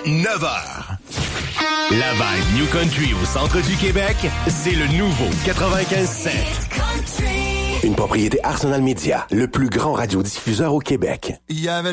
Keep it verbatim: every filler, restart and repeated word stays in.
neuf heures. La vibe New Country au centre du Québec, c'est le nouveau quatre-vingt-quinze sept. Une propriété Arsenal Media, le plus grand radiodiffuseur au Québec. Il y avait